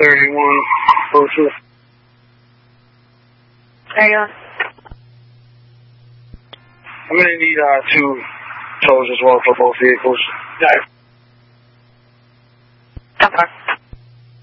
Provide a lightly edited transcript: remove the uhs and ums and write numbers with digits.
3102. There you are. I'm going to need 2 tows as well for both vehicles. Okay.